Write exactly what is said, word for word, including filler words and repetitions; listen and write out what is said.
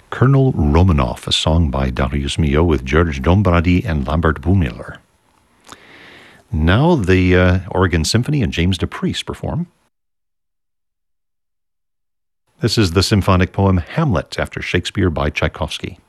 Colonel Romanov, a song by Darius Milhaud with George Dombrady and Lambert Bumiller. Now the uh, Oregon Symphony and James DePriest perform. This is the symphonic poem Hamlet after Shakespeare by Tchaikovsky.